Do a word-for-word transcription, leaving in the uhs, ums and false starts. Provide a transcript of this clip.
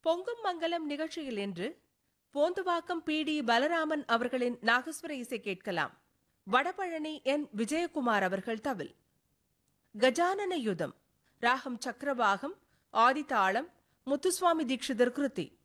பொங்கும் மங்கலம் நிகழ்ச்சியில் இன்று போந்துவாக்கம் பி டி பலராமன் அவர்களின் நாகஸ்வர இசை கேட்கலாம். வடபழனி என் விஜயகுமார் அவர்கள் தவில். கஜானன யுதம் ராகம் சக்கரவாகம், ஆதிதாளம், முத்துசுவாமி தீட்சிதர் கிருதி.